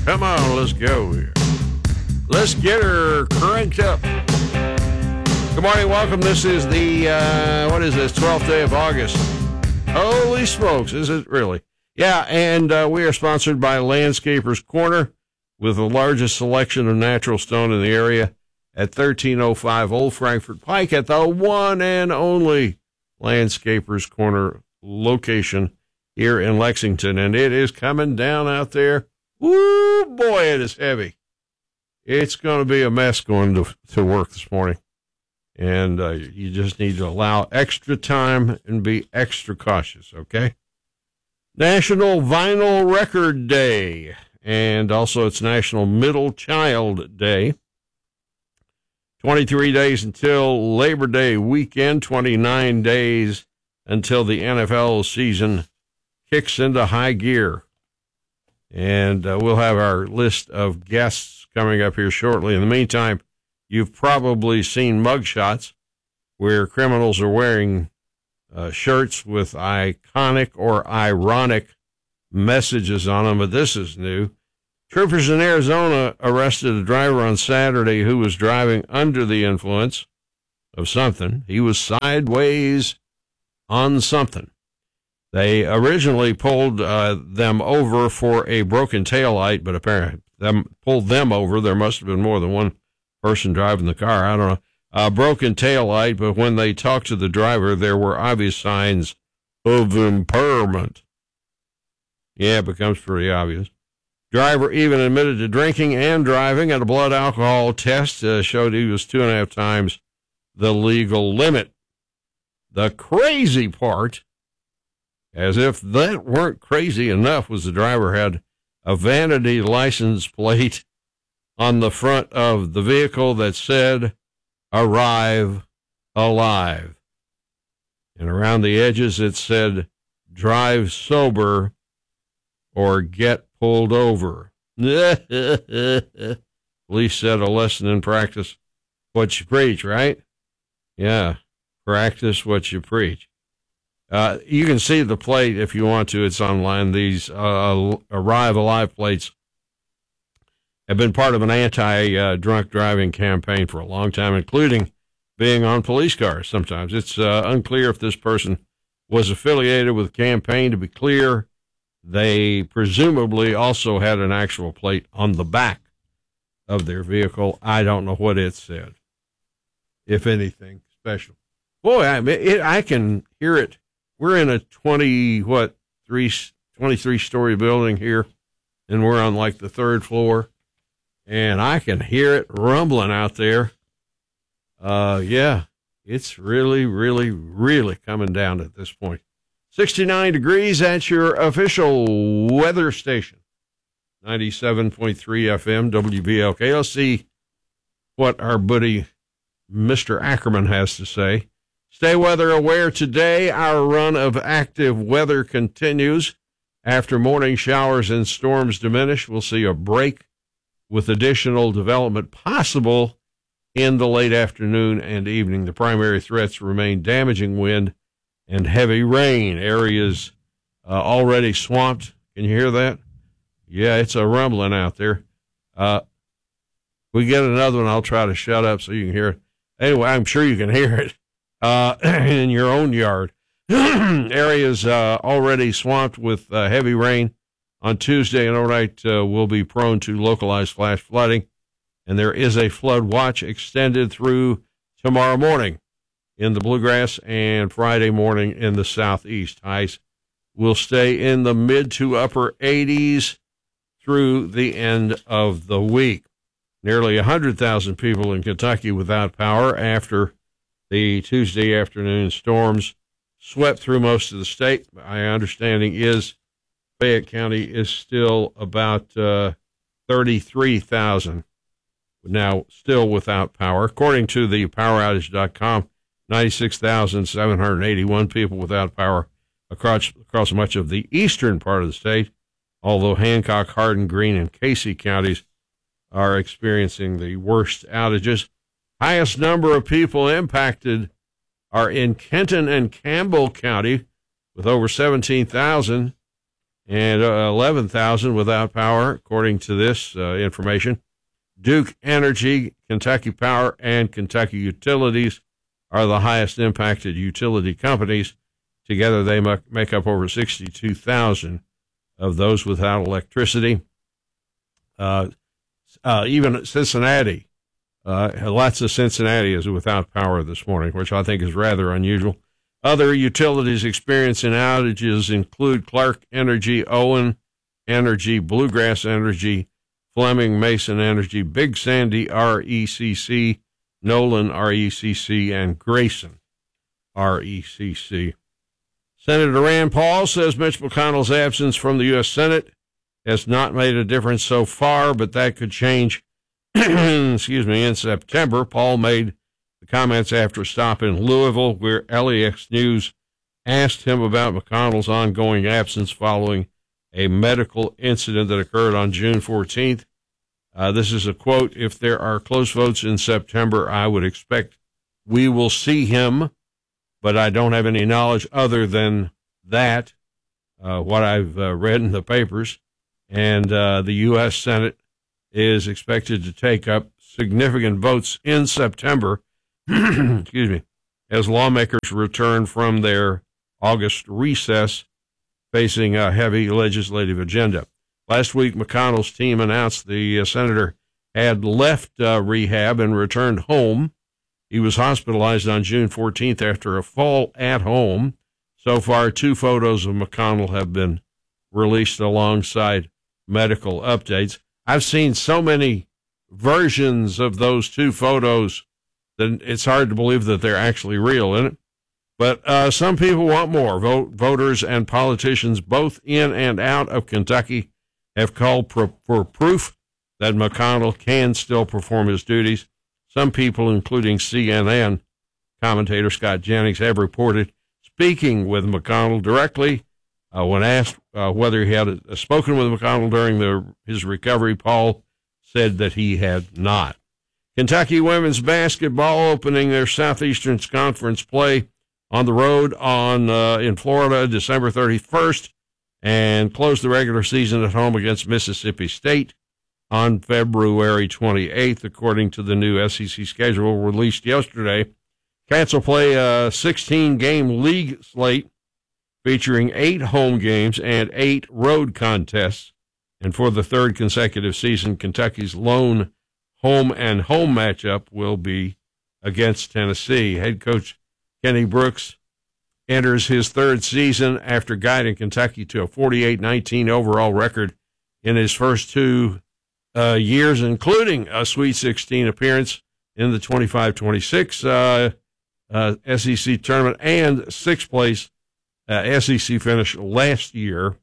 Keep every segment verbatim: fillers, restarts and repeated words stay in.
Come on, let's go here. Let's get her cranked up. Good morning, welcome. This is the, uh, what is this, twelfth day of August. Holy smokes, is it really? Yeah, and uh, we are sponsored by Landscapers Corner with the largest selection of natural stone in the area at thirteen oh five Old Frankfort Pike at the one and only Landscapers Corner location here in Lexington. And it is coming down out there. Woo, boy, it is heavy. It's going to be a mess going to, to work this morning. And uh, you just need to allow extra time and be extra cautious, okay? National Vinyl Record Day. And also it's National Middle Child Day. twenty-three days until Labor Day weekend, twenty-nine days until the N F L season kicks into high gear. And uh, we'll have our list of guests coming up here shortly. In the meantime, you've probably seen mugshots where criminals are wearing uh, shirts with iconic or ironic messages on them, but this is new. Troopers in Arizona arrested a driver on Saturday who was driving under the influence of something. He was sideways on something. They originally pulled uh, them over for a broken taillight, but apparently them pulled them over. There must have been more than one person driving the car. I don't know. A broken taillight, but when they talked to the driver, there were obvious signs of impairment. Yeah, it becomes pretty obvious. Driver even admitted to drinking and driving, and a blood alcohol test uh, showed he was two and a half times the legal limit. The crazy part, as if that weren't crazy enough, was the driver had a vanity license plate on the front of the vehicle that said, "Arrive alive." And around the edges it said, "Drive sober or get pulled over." Police said a lesson in practice what you preach, right? Yeah, practice what you preach. Uh, you can see the plate if you want to. It's online. These uh, Arrive Alive plates have been part of an anti-drunk uh, driving campaign for a long time, including being on police cars sometimes. It's uh, unclear if this person was affiliated with the campaign. To be clear, they presumably also had an actual plate on the back of their vehicle. I don't know what it said, if anything special. Boy, I, it, I can hear it. We're in a twenty, what, three, twenty-three story building here, and we're on like the third floor, and I can hear it rumbling out there. Uh, yeah, it's really, really, really coming down at this point. sixty-nine degrees at your official weather station, ninety-seven point three F M, W B L K. Let's see what our buddy Mister Ackerman has to say. Stay weather aware today. Our run of active weather continues. After morning showers and storms diminish, we'll see a break with additional development possible in the late afternoon and evening. The primary threats remain damaging wind and heavy rain. Areas uh, already swamped. Can you hear that? Yeah, it's a rumbling out there. Uh, we get another one, I'll try to shut up so you can hear it. Anyway, I'm sure you can hear it. Uh, in your own yard. Areas uh, already swamped with uh, heavy rain on Tuesday and overnight uh, will be prone to localized flash flooding, and there is a flood watch extended through tomorrow morning in the Bluegrass and Friday morning in the southeast. Highs will stay in the mid to upper eighties through the end of the week. Nearly one hundred thousand people in Kentucky without power after the Tuesday afternoon storms swept through most of the state. My understanding is Fayette County is still about uh, thirty-three thousand now still without power. According to the power outage dot com, ninety-six thousand seven hundred eighty-one people without power across, across much of the eastern part of the state, although Hancock, Hardin, Greene, and Casey counties are experiencing the worst outages. Highest number of people impacted are in Kenton and Campbell County with over seventeen thousand. and uh, eleven thousand without power, according to this uh, information. Duke Energy, Kentucky Power, and Kentucky Utilities are the highest impacted utility companies. Together, they make up over sixty-two thousand of those without electricity. Uh, uh, even Cincinnati, uh, lots of Cincinnati is without power this morning, which I think is rather unusual. Other utilities experiencing outages include Clark Energy, Owen Energy, Bluegrass Energy, Fleming Mason Energy, Big Sandy R E C C, Nolan R E C C, and Grayson R E C C. Senator Rand Paul says Mitch McConnell's absence from the U S Senate has not made a difference so far, but that could change excuse me, in September. Paul made the comments after a stop in Louisville, where L A X News asked him about McConnell's ongoing absence following a medical incident that occurred on June fourteenth. Uh, this is a quote: "If there are close votes in September, I would expect we will see him, but I don't have any knowledge other than that, uh, what I've uh, read in the papers." And uh, the U S Senate is expected to take up significant votes in September, excuse me, as lawmakers return from their August recess, facing a heavy legislative agenda. Last week, McConnell's team announced the uh, senator had left uh, rehab and returned home. He was hospitalized on June fourteenth after a fall at home. So far, two photos of McConnell have been released alongside medical updates. I've seen so many versions of those two photos that it's hard to believe that they're actually real, isn't it? But uh, some people want more. Vote, voters and politicians, both in and out of Kentucky, have called pro- for proof that McConnell can still perform his duties. Some people, including C N N commentator Scott Jennings, have reported speaking with McConnell directly. Uh, when asked uh, whether he had uh, spoken with McConnell during the, his recovery, Paul said that he had not. Kentucky women's basketball opening their Southeastern Conference play on the road on uh, in Florida December thirty-first, and close the regular season at home against Mississippi State on February twenty-eighth, according to the new S E C schedule released yesterday. Cats will play a sixteen-game league slate featuring eight home games and eight road contests. And for the third consecutive season, Kentucky's lone home and home matchup will be against Tennessee. Head coach Kenny Brooks enters his third season after guiding Kentucky to a forty-eight nineteen overall record in his first two uh, years, including a Sweet sixteen appearance in the twenty-five twenty-six uh, uh, S E C tournament and sixth place uh, S E C finish last year.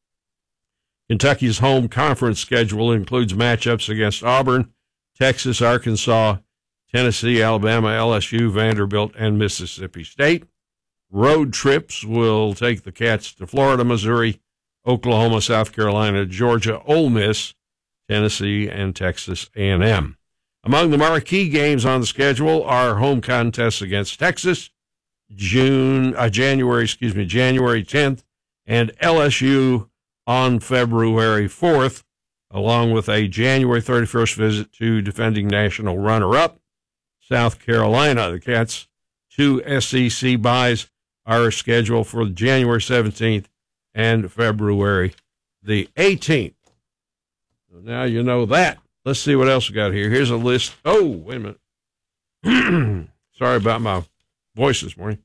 Kentucky's home conference schedule includes matchups against Auburn, Texas, Arkansas, Tennessee, Alabama, L S U, Vanderbilt, and Mississippi State. Road trips will take the Cats to Florida, Missouri, Oklahoma, South Carolina, Georgia, Ole Miss, Tennessee, and Texas A and M. Among the marquee games on the schedule are home contests against Texas, June, uh, January, excuse me, January tenth, and L S U on February fourth, along with a January thirty-first visit to defending national runner-up South Carolina. The Cats' two S E C byes are scheduled for January seventeenth and February the eighteenth. So now you know that. Let's see what else we got here. Here's a list. Oh, wait a minute. Sorry about my voice this morning.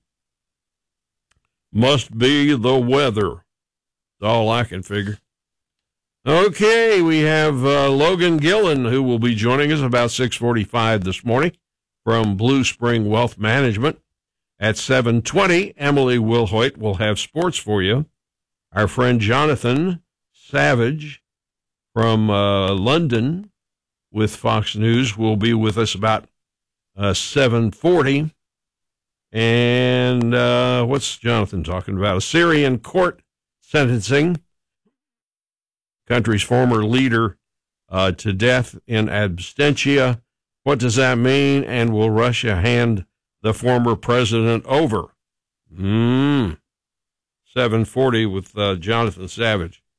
Must be the weather. That's all I can figure. Okay, we have uh, Logan Gillen, who will be joining us about six forty-five this morning from Blue Spring Wealth Management. At seven twenty, Emily Wilhoit will have sports for you. Our friend Jonathan Savage from uh, London with Fox News will be with us about uh, seven forty. And uh, what's Jonathan talking about? A Syrian court sentencing country's former leader uh, to death in absentia. What does that mean? And will Russia hand the former president over? Mm. seven forty with uh, Jonathan Savage.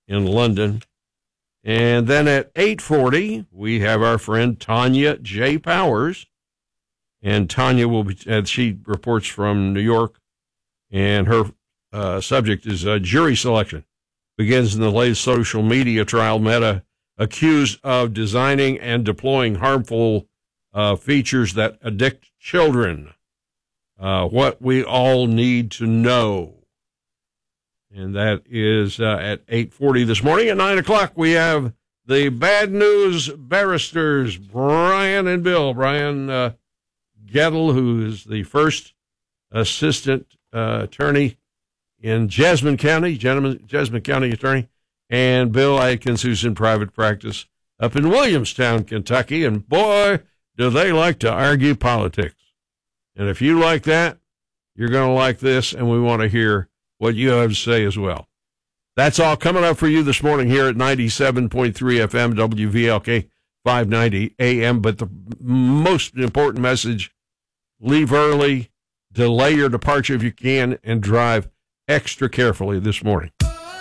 in London. And then at eight forty, we have our friend Tanya J. Powers. And Tanya will be, uh, she reports from New York, and her uh, subject is uh, jury selection. Begins in the latest social media trial. Meta accused of designing and deploying harmful uh, features that addict children. Uh, what we all need to know. And that is uh, at eight forty this morning. At nine o'clock, we have the Bad News Barristers, Brian and Bill. Brian uh, Gettle, who is the first assistant uh, attorney in Jasmine County, gentleman, Jasmine County attorney, and Bill Adkins, who's in private practice up in Williamstown, Kentucky. And boy, do they like to argue politics. And if you like that, you're going to like this, and we want to hear what you have to say as well. That's all coming up for you this morning here at ninety-seven point three F M, W V L K, five ninety A M. But the most important message, leave early, delay your departure if you can, and drive extra carefully this morning.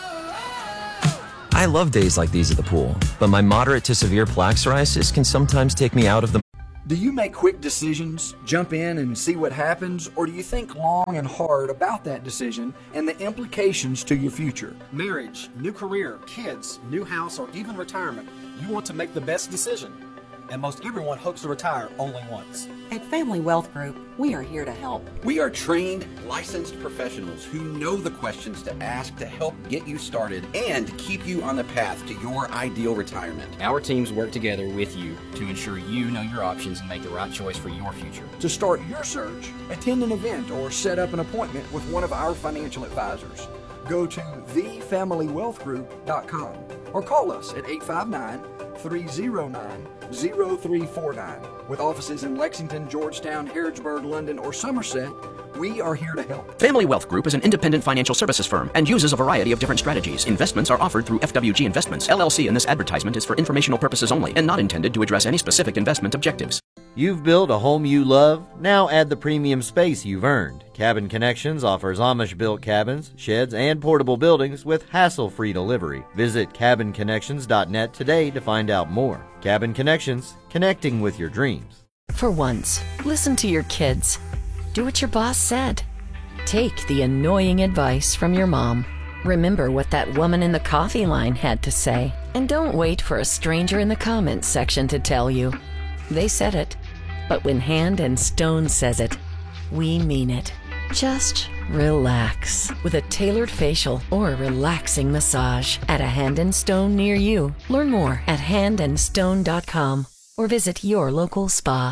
I love days like these at the pool, but my moderate to severe plaque psoriasis can sometimes take me out of the... Do you make quick decisions, jump in and see what happens, or do you think long and hard about that decision and the implications to your future? Marriage, new career, kids, new house, or even retirement. You want to make the best decision. And most everyone hopes to retire only once. At Family Wealth Group, we are here to help. We are trained, licensed professionals who know the questions to ask to help get you started and keep you on the path to your ideal retirement. Our teams work together with you to ensure you know your options and make the right choice for your future. To start your search, attend an event or set up an appointment with one of our financial advisors. Go to the family wealth group dot com or call us at eight five nine, three oh nine, oh three four nine. With offices in Lexington, Georgetown, Harrodsburg, London, or Somerset, we are here to help. Family Wealth Group is an independent financial services firm and uses a variety of different strategies. Investments are offered through F W G Investments, L L C, and this advertisement is for informational purposes only and not intended to address any specific investment objectives. You've built a home you love. Now add the premium space you've earned. Cabin Connections offers Amish-built cabins, sheds, and portable buildings with hassle-free delivery. Visit cabin connections dot net today to find out more. Cabin Connections, connecting with your dreams. For once, listen to your kids. Do what your boss said. Take the annoying advice from your mom. Remember what that woman in the coffee line had to say. And don't wait for a stranger in the comments section to tell you. They said it. But when Hand and Stone says it, we mean it. Just relax with a tailored facial or a relaxing massage at a Hand and Stone near you. Learn more at hand and stone dot com or visit your local spa.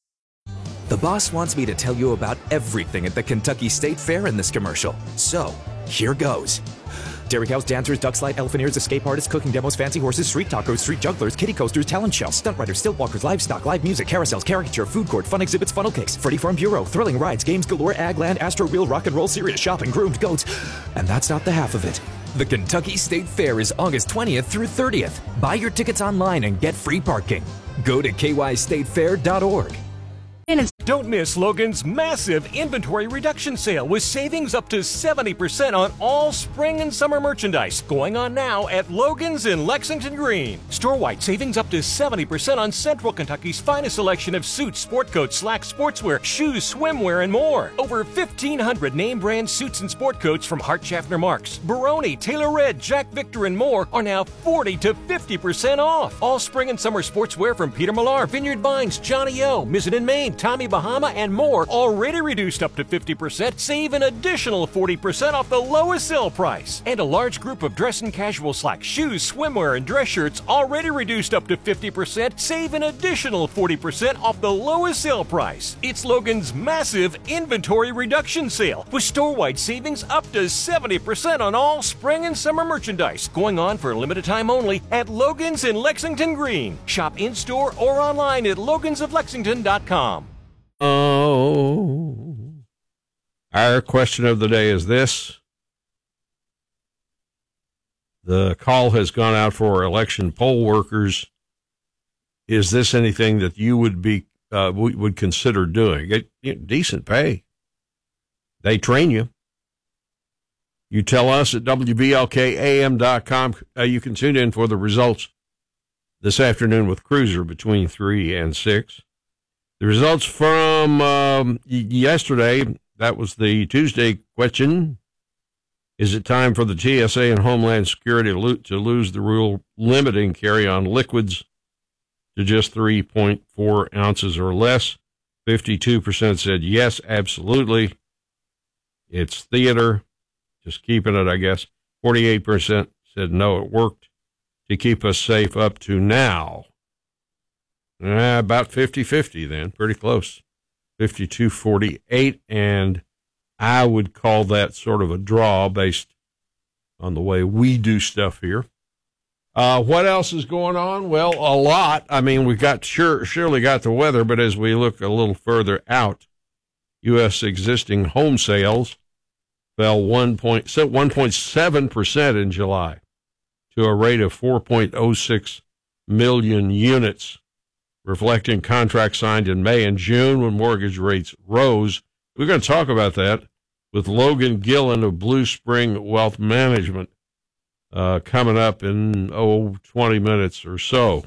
The boss wants me to tell you about everything at the Kentucky State Fair in this commercial. So, here goes. Dairy cows, dancers, duck slide, elephant ears, escape artists, cooking demos, fancy horses, street tacos, street jugglers, kiddie coasters, talent show, stunt riders, stilt walkers, livestock, live music, carousels, caricature, food court, fun exhibits, funnel cakes, Freddy Farm Bureau, thrilling rides, games galore, ag land, astro wheel, rock and roll, serious shopping, groomed goats. And that's not the half of it. The Kentucky State Fair is August twentieth through thirtieth. Buy your tickets online and get free parking. Go to k y state fair dot org. Don't miss Logan's massive inventory reduction sale with savings up to seventy percent on all spring and summer merchandise going on now at Logan's in Lexington Green. Store-wide savings up to seventy percent on Central Kentucky's finest selection of suits, sport coats, slacks, sportswear, shoes, swimwear, and more. Over fifteen hundred name brand suits and sport coats from Hart Schaffner Marks, Baroni, Taylor Red, Jack Victor, and more are now forty to fifty percent off. All spring and summer sportswear from Peter Millar, Vineyard Vines, Johnny O, Mizzen and Maine, Tommy Bahama, and more, already reduced up to fifty percent. Save an additional forty percent off the lowest sale price. And a large group of dress and casual slacks, shoes, swimwear, and dress shirts, already reduced up to fifty percent. Save an additional forty percent off the lowest sale price. It's Logan's massive inventory reduction sale with store-wide savings up to seventy percent on all spring and summer merchandise, going on for a limited time only at Logan's in Lexington Green. Shop in-store or online at logans of lexington dot com. Oh, our question of the day is this. The call has gone out for election poll workers. Is this anything that you would be uh, would consider doing? It, you know, decent pay. They train you. You tell us at W B L K A M dot com. Uh, you can tune in for the results this afternoon with Cruiser between three and six. The results from um, yesterday, that was the Tuesday question. Is it time for the T S A and Homeland Security to lose the rule limiting carry-on liquids to just three point four ounces or less? fifty-two percent said yes, absolutely. It's theater. Just keeping it, I guess. forty-eight percent said no, it worked to keep us safe up to now. Uh, about fifty-fifty then, pretty close. fifty-two forty-eight, and I would call that sort of a draw based on the way we do stuff here. Uh, what else is going on? Well, a lot. I mean, we've got sure, surely got the weather, but as we look a little further out, U S existing home sales fell one point seven percent in July to a rate of four point oh six million units, reflecting contracts signed in May and June when mortgage rates rose. We're going to talk about that with Logan Gillen of Blue Spring Wealth Management uh, coming up in, oh, twenty minutes or so.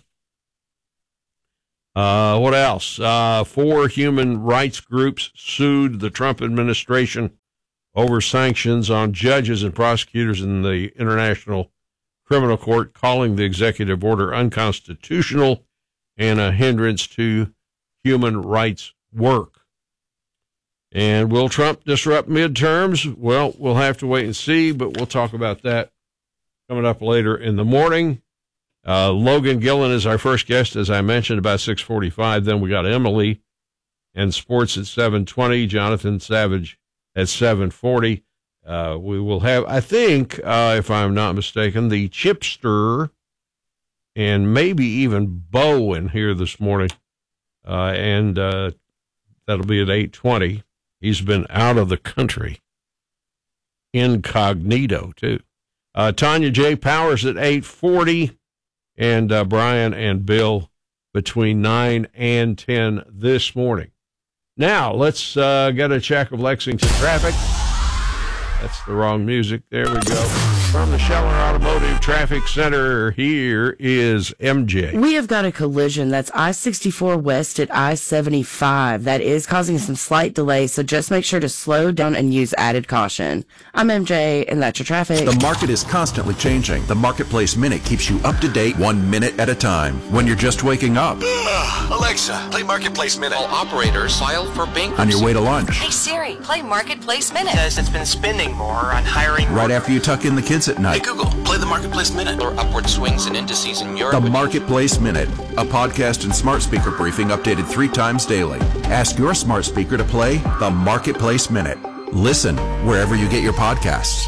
Uh, what else? Uh, four human rights groups sued the Trump administration over sanctions on judges and prosecutors in the International Criminal Court, calling the executive order unconstitutional and a hindrance to human rights work. And will Trump disrupt midterms? Well, we'll have to wait and see, but we'll talk about that coming up later in the morning. Uh, Logan Gillen is our first guest, as I mentioned, about six forty-five. Then we got Emily and sports at seven twenty. Jonathan Savage at seven forty. Uh, we will have, I think, uh, if I'm not mistaken, the Chipster and maybe even Bo in here this morning. Uh, and uh, that'll be at eight twenty. He's been out of the country. Incognito, too. Uh, Tanya J. Powers at eight forty. And uh, Brian and Bill between nine and ten this morning. Now, let's uh, get a check of Lexington traffic. That's the wrong music. There we go. From the Scheller Automotive Traffic Center, here is M J. We have got a collision that's I sixty-four west at I seventy-five. That is causing some slight delays, so just make sure to slow down and use added caution. I'm M J, and that's your traffic. The market is constantly changing. The Marketplace Minute keeps you up to date one minute at a time when you're just waking up. Alexa, play Marketplace Minute. All operators file for bankruptcy. On your way to lunch. Hey Siri, play Marketplace Minute. Says it's been spending more on hiring. Right after you tuck in the kids at night. Hey Google, play the Marketplace Minute. Or upward swings and indices in Europe. The Marketplace Minute, a podcast and smart speaker briefing updated three times daily. Ask your smart speaker to play the Marketplace Minute. Listen wherever you get your podcasts.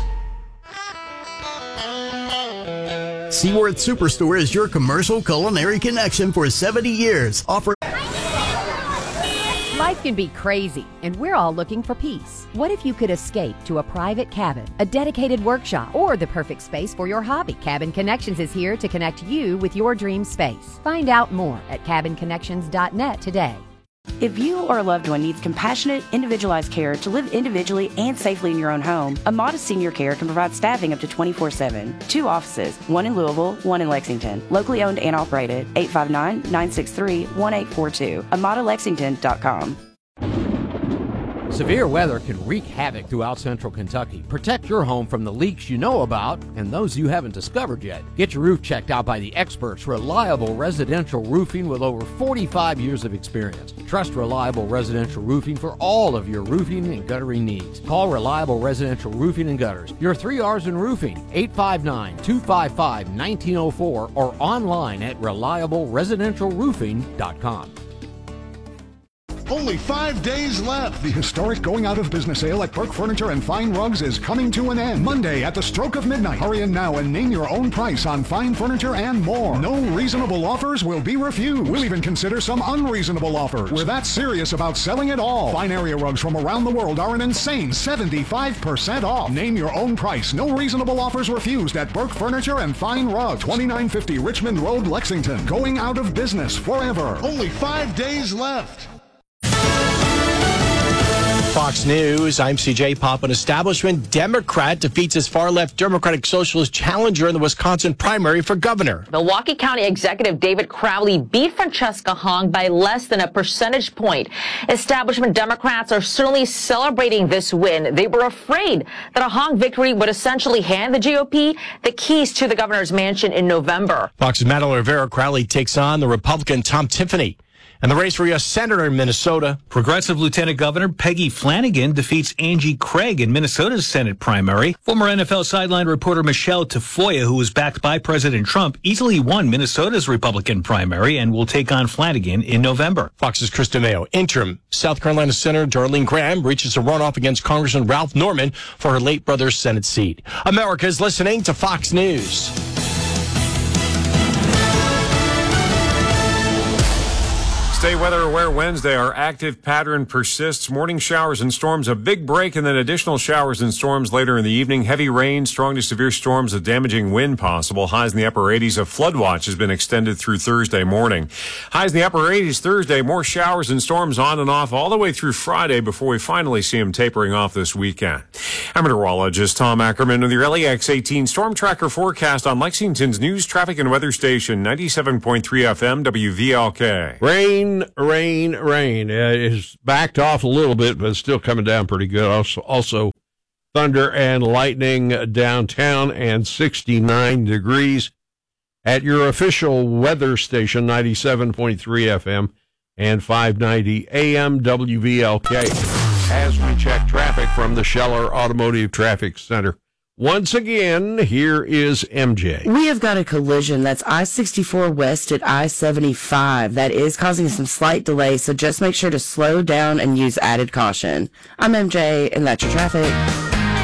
Seaworth Superstore is your commercial culinary connection for seventy years. Offer. Life can be crazy, and we're all looking for peace. What if you could escape to a private cabin, a dedicated workshop, or the perfect space for your hobby? Cabin Connections is here to connect you with your dream space. Find out more at cabin connections dot net today. If you or a loved one needs compassionate, individualized care to live individually and safely in your own home, Amada Senior Care can provide staffing up to twenty-four seven. Two offices, one in Louisville, one in Lexington. Locally owned and operated. eight five nine, nine six three, one eight four two. amada lexington dot com. Severe weather can wreak havoc throughout central Kentucky. Protect your home from the leaks you know about and those you haven't discovered yet. Get your roof checked out by the experts, Reliable Residential Roofing, with over forty-five years of experience. Trust Reliable Residential Roofing for all of your roofing and guttering needs. Call Reliable Residential Roofing and Gutters. Your three R's in roofing, eight five nine, two five five, one nine zero four, or online at reliable residential roofing dot com. Only five days left. The historic going out of business sale at Burke Furniture and Fine Rugs is coming to an end. Monday at the stroke of midnight. Hurry in now and name your own price on fine furniture and more. No reasonable offers will be refused. We'll even consider some unreasonable offers. We're that serious about selling it all. Fine area rugs from around the world are an insane seventy-five percent off. Name your own price. No reasonable offers refused at Burke Furniture and Fine Rugs. twenty-nine fifty Richmond Road, Lexington. Going out of business forever. Only five days left. Fox News. I'm C J Pop. An establishment Democrat defeats his far-left Democratic Socialist challenger in the Wisconsin primary for governor. Milwaukee County Executive David Crowley beat Francesca Hong by less than a percentage point. Establishment Democrats are certainly celebrating this win. They were afraid that a Hong victory would essentially hand the G O P the keys to the governor's mansion in November. Fox's Madeline Rivera. Crowley takes on the Republican Tom Tiffany. And the race for U S Senator in Minnesota. Progressive Lieutenant Governor Peggy Flanagan defeats Angie Craig in Minnesota's Senate primary. Former N F L sideline reporter Michelle Tafoya, who was backed by President Trump, easily won Minnesota's Republican primary and will take on Flanagan in November. Fox's Krista Mayo. Interim South Carolina Senator Darlene Graham reaches a runoff against Congressman Ralph Norman for her late brother's Senate seat. America is listening to Fox News. Stay weather aware Wednesday. Our active pattern persists. Morning showers and storms, a big break, and then additional showers and storms later in the evening. Heavy rain, strong to severe storms, a damaging wind possible. Highs in the upper eighties. A flood watch has been extended through Thursday morning. Highs in the upper eighties Thursday. More showers and storms on and off all the way through Friday before we finally see them tapering off this weekend. I'm meteorologist Tom Ackerman with your L E X eighteen Storm Tracker forecast on Lexington's news, traffic, and weather station, ninety-seven point three F M W V L K. Rain. Rain, rain. Uh, it's backed off a little bit, but it's still coming down pretty good. Also, also thunder and lightning downtown and sixty-nine degrees at your official weather station, ninety-seven point three F M and five ninety A M W V L K. As we check traffic from the Scheller Automotive Traffic Center. Once again, here is M J. We have got a collision that's I sixty-four west at I seventy-five. That is causing some slight delay, so just make sure to slow down and use added caution. I'm M J, and that's your traffic.